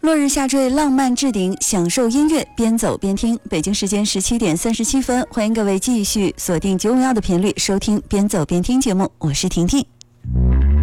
落日下坠，浪漫置顶，享受音乐，边走边听。北京时间17点37分，欢迎各位继续锁定951的频率收听边走边听节目，我是婷婷。